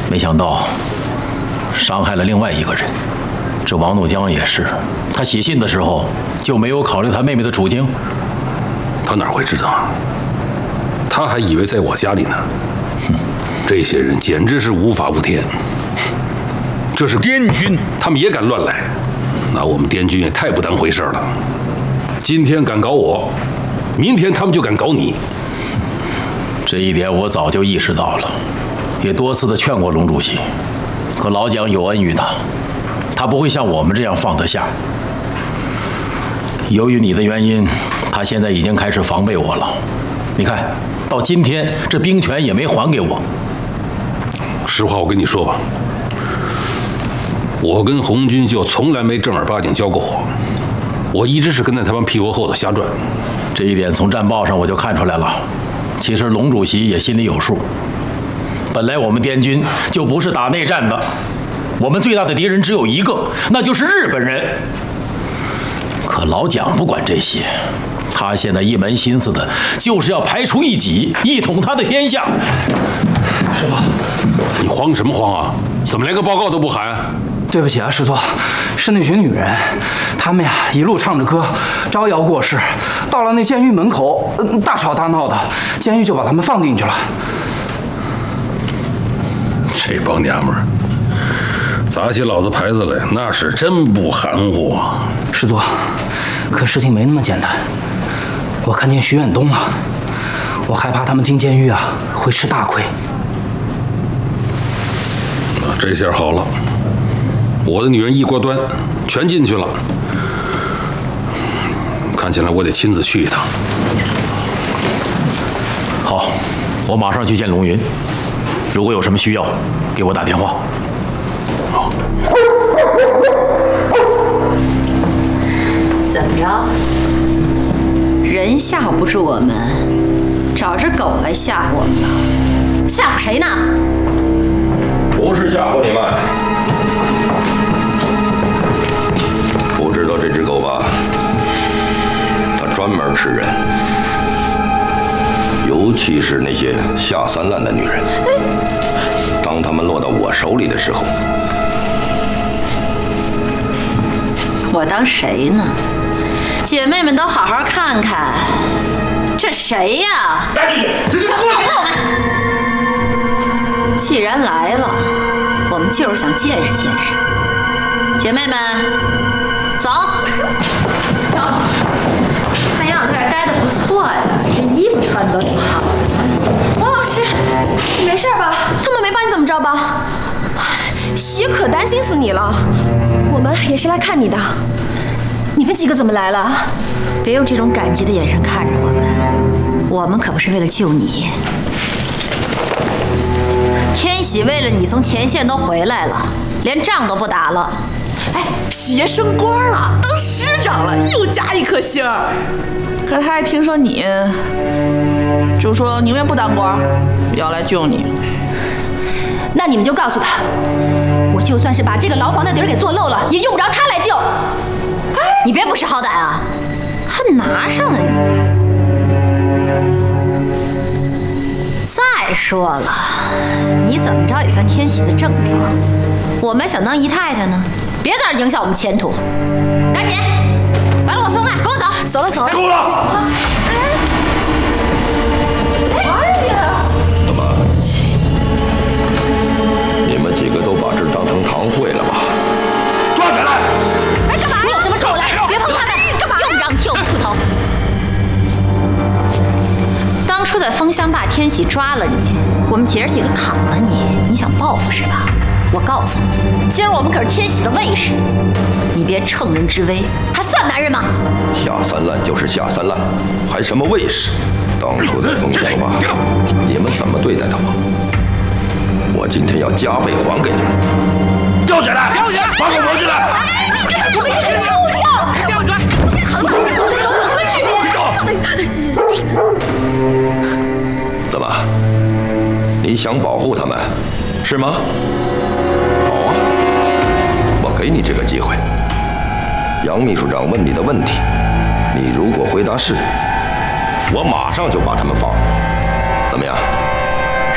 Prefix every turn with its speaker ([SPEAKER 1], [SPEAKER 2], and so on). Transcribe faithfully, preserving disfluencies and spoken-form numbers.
[SPEAKER 1] 没想到伤害了另外一个人。这王怒江也是，他写信的时候就没有考虑他妹妹的处境。
[SPEAKER 2] 他哪会知道？他还以为在我家里呢。哼，这些人简直是无法无天。这是滇军，他们也敢乱来，那我们滇军也太不当回事了。今天敢搞我，明天他们就敢搞你。
[SPEAKER 1] 这一点我早就意识到了，也多次的劝过龙主席，可老蒋有恩于他。他不会像我们这样放得下。由于你的原因，他现在已经开始防备我了。你看到今天，这兵权也没还给我。
[SPEAKER 2] 实话我跟你说吧，我跟红军就从来没正儿八经交过火，我一直是跟在他们屁股后头瞎转。
[SPEAKER 1] 这一点从战报上我就看出来了。其实龙主席也心里有数。本来我们滇军就不是打内战的。我们最大的敌人只有一个，那就是日本人。可老蒋不管这些，他现在一门心思的就是要排除异己，一统他的天下。
[SPEAKER 3] 师傅，
[SPEAKER 2] 你慌什么慌啊？怎么连个报告都不喊？
[SPEAKER 3] 对不起啊，师座，是那群女人，她们呀一路唱着歌，招摇过市，到了那监狱门口，大吵大闹的，监狱就把她们放进去了。
[SPEAKER 2] 这帮娘们儿！砸起老子牌子来，那是真不含糊啊！
[SPEAKER 3] 师座，可事情没那么简单。我看见徐远东了，我害怕他们进监狱啊会吃大亏。
[SPEAKER 2] 这下好了，我的女人一锅端，全进去了。看起来我得亲自去一趟。
[SPEAKER 1] 好，我马上去见龙云。如果有什么需要，给我打电话。
[SPEAKER 4] 怎么着？人吓唬不住我们，找只狗来吓唬我们了？吓唬谁呢？
[SPEAKER 5] 不是吓唬你们，不知道这只狗吧？它专门吃人，尤其是那些下三滥的女人。当她们落到我手里的时候，
[SPEAKER 4] 我当谁呢？姐妹们都好好看看，这谁呀？
[SPEAKER 5] 带进去！这这
[SPEAKER 4] 过去！既然来了，我们就是想见识见识。姐妹们，走！走！看样子在这待的不错呀，这衣服穿的都挺好。
[SPEAKER 6] 王老师，你没事吧？他们没把你怎么着吧？喜可担心死你了。我们也是来看你的。你们几个怎么来了？
[SPEAKER 4] 别用这种感激的眼神看着我们，我们可不是为了救你。天喜为了你从前线都回来了，连仗都不打了。
[SPEAKER 6] 哎，喜爷升官了，当师长了，又加一颗星儿。可他还听说你，就说宁愿不当官，要来救你。
[SPEAKER 4] 那你们就告诉他，我就算是把这个牢房的底儿给做漏了，也用不着他来救。你别不识好歹啊，还拿上了你。再说了，你怎么着也算天喜的正房，我们想当姨太太呢，别在这影响我们前途。赶紧把我松开，跟我走。
[SPEAKER 6] 走了走了。
[SPEAKER 5] 别哭了！
[SPEAKER 6] 哎呀！
[SPEAKER 5] 怎么？你们几个都把这当成堂会了吧？抓起来！
[SPEAKER 4] 哎，干嘛？你有什么冲我来？别碰他们！干嘛？又让你替我们出头。当初在枫香坝天喜抓了你，我们姐儿几个砍了你，你想报复是吧？我告诉你，今儿我们可是天喜的卫士，你别乘人之危，还算男人吗？
[SPEAKER 5] 下三滥就是下三滥，还什么卫士？当初在枫香坝，你们怎么对待的我？我今天要加倍还给你们！吊起来！吊起来！把狗扶起来！
[SPEAKER 6] 你们这个畜生！吊起来！
[SPEAKER 5] 怎么？你想保护他们，是吗？好啊，我给你这个机会。杨秘书长问你的问题，你如果回答是，我马上就把他们放了。怎么样？